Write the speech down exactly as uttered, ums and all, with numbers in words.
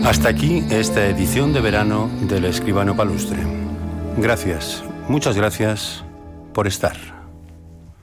Hasta aquí esta edición de verano del Escribano Palustre. Gracias, muchas gracias por estar.